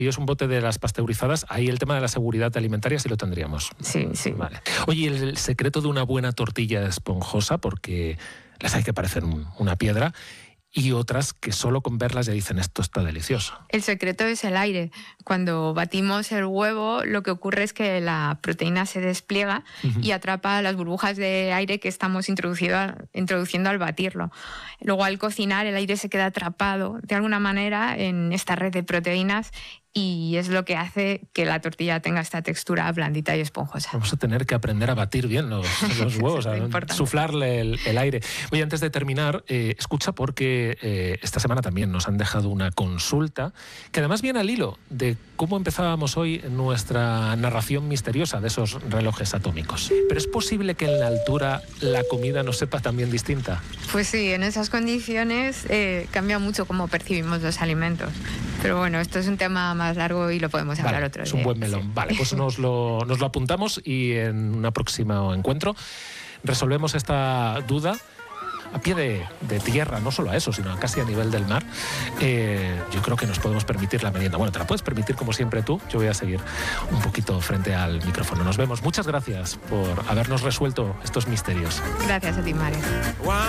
y es un bote de las pasteurizadas, ahí el tema de la seguridad alimentaria sí lo tendríamos. Sí. Vale. Oye, el secreto de una buena tortilla esponjosa, porque las hay que parecer una piedra, y otras que solo con verlas ya dicen esto está delicioso. El secreto es el aire. Cuando batimos el huevo, lo que ocurre es que la proteína se despliega y atrapa las burbujas de aire que estamos introduciendo al batirlo. Luego, al cocinar, el aire se queda atrapado de alguna manera en esta red de proteínas y es lo que hace que la tortilla tenga esta textura blandita y esponjosa. Vamos a tener que aprender a batir bien los huevos, a suflarle el aire. Oye, antes de terminar, escucha, porque esta semana también nos han dejado una consulta que además viene al hilo de cómo empezábamos hoy nuestra narración misteriosa de esos relojes atómicos. ¿Pero es posible que en la altura la comida nos sepa también distinta? Pues sí, en esas condiciones cambia mucho cómo percibimos los alimentos. Pero bueno, esto es un tema más largo y lo podemos hablar otro día. Es un buen melón. Sí. Vale, pues nos lo apuntamos y en un próximo encuentro resolvemos esta duda a pie de tierra, no solo a eso, sino casi a nivel del mar. Yo creo que nos podemos permitir la merienda. Bueno, te la puedes permitir como siempre tú. Yo voy a seguir un poquito frente al micrófono. Nos vemos. Muchas gracias por habernos resuelto estos misterios. Gracias a ti, Mario.